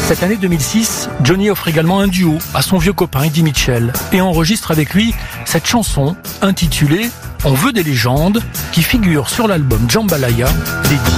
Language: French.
Cette année 2006, Johnny offre également un duo à son vieux copain Eddie Mitchell et enregistre avec lui cette chanson intitulée « On veut des légendes » qui figure sur l'album Jambalaya d'Eddie.